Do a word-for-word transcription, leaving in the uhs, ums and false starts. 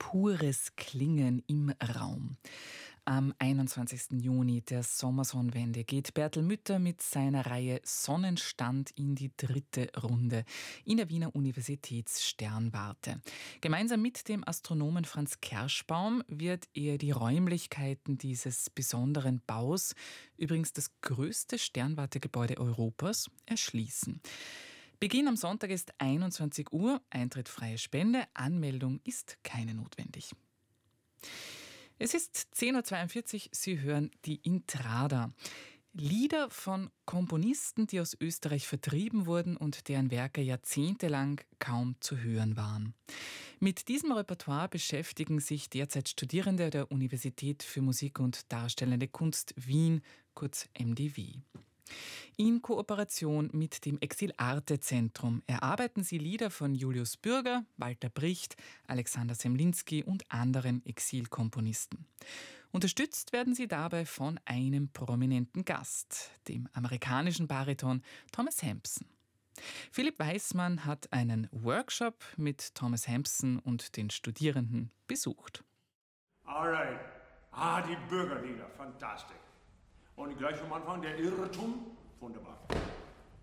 pures Klingen im Raum. Am einundzwanzigsten Juni, der Sommersonnenwende, geht Bertel Mütter mit seiner Reihe Sonnenstand in die dritte Runde in der Wiener Universitätssternwarte. Gemeinsam mit dem Astronomen Franz Kerschbaum wird er die Räumlichkeiten dieses besonderen Baus, übrigens das größte Sternwartegebäude Europas, erschließen. Beginn am Sonntag ist einundzwanzig Uhr, Eintritt freie Spende, Anmeldung ist keine notwendig. Es ist zehn Uhr zweiundvierzig, Sie hören die Intrada. Lieder von Komponisten, die aus Österreich vertrieben wurden und deren Werke jahrzehntelang kaum zu hören waren. Mit diesem Repertoire beschäftigen sich derzeit Studierende der Universität für Musik und Darstellende Kunst Wien, kurz M D W. In Kooperation mit dem Exil-Arte-Zentrum erarbeiten sie Lieder von Julius Bürger, Walter Bricht, Alexander Semlinski und anderen Exilkomponisten. Unterstützt werden sie dabei von einem prominenten Gast, dem amerikanischen Bariton Thomas Hampson. Philipp Weismann hat einen Workshop mit Thomas Hampson und den Studierenden besucht. Alright. Ah, die Bürgerlieder, fantastisch. Und gleich am Anfang der Irrtum, wunderbar.